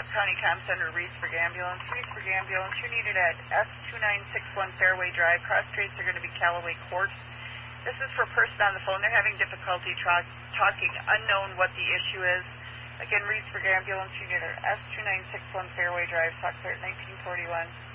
County Com Center, Reedsburg Ambulance. Reedsburg Ambulance, you're needed at S2961 Fairway Drive. Cross streets are going to be Callaway Court. This is for a person on the phone. They're having difficulty talking, unknown what the issue is. Again, Reedsburg Ambulance, you're needed at S2961 Fairway Drive, Sock Clear at 1941.